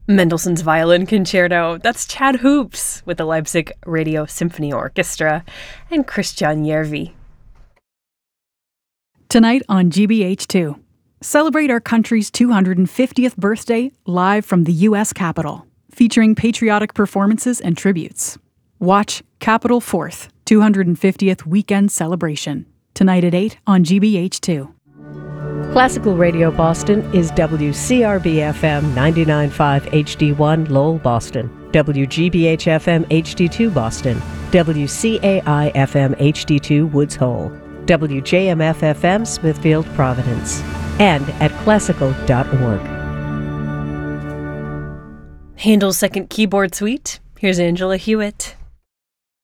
Mendelssohn's Violin Concerto. That's Chad Hoops with the Leipzig Radio Symphony Orchestra and Christian Järvi. Tonight on GBH2, celebrate our country's 250th birthday live from the U.S. Capitol, featuring patriotic performances and tributes. Watch Capitol 4th, 250th Weekend Celebration, tonight at 8 on GBH2. Classical Radio Boston is WCRB-FM 99.5 HD1 Lowell, Boston, WGBH-FM HD2 Boston, WCAI-FM HD2 Woods Hole, WJMF-FM Smithfield, Providence, and at classical.org. Handel's Second Keyboard Suite. Here's Angela Hewitt.